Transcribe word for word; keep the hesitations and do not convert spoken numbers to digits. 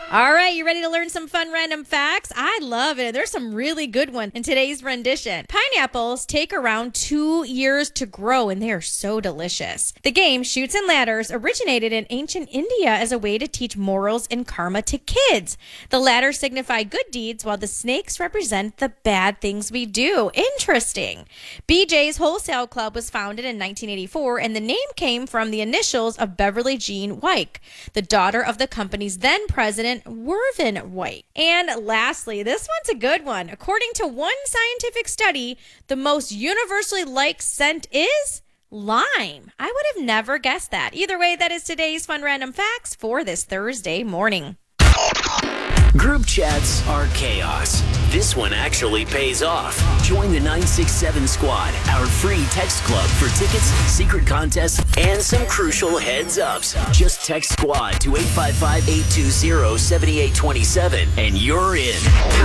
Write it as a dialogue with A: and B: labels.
A: All right, you ready to learn some fun random facts? I love it. There's some really good ones in today's rendition. Pineapples take around two years to grow, and they are so delicious. The game Chutes and Ladders originated in ancient India as a way to teach morals and karma to kids. The ladders signify good deeds, while the snakes represent the bad things we do. Interesting. B J's Wholesale Club was founded in nineteen eighty-four, and the name came from the initials of Beverly Jean Wyke, the daughter of the company's then president, Wervin White. And lastly, this one's a good one. According to one scientific study, the most universally liked scent is lime. I would have never guessed that. Either way, that is today's fun random facts for this Thursday morning.
B: Group chats are chaos. This one actually pays off. Join the nine six seven Squad, our free text club for tickets, secret contests, and some crucial heads ups. Just text Squad to eight five five, eight two zero, seven eight two seven and you're in.